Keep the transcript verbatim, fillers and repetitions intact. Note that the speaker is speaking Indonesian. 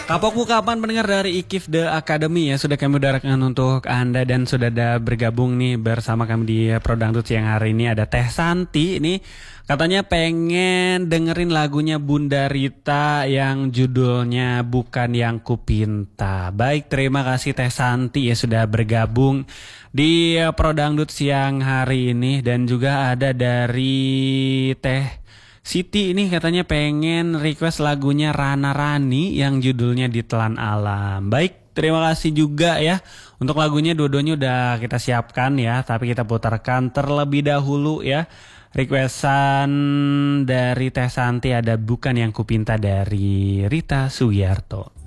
Kapokmu kapan pendengar dari IKIF The Academy ya, sudah kami udarakan untuk Anda dan sudah ada bergabung nih bersama kami di Prodangdut siang hari ini. Ada Teh Santi ini katanya pengen dengerin lagunya Bunda Rita yang judulnya Bukan Yang Kupinta. Baik, terima kasih Teh Santi ya sudah bergabung di Prodangdut siang hari ini. Dan juga ada dari Teh Siti ini katanya pengen request lagunya Rana Rani yang judulnya Ditelan Alam. Baik, terima kasih juga ya. Untuk lagunya dua-duanya udah kita siapkan ya, tapi kita putarkan terlebih dahulu ya. Requestan dari Teh Santi ada Bukan Yang Kupinta dari Rita Sugiarto.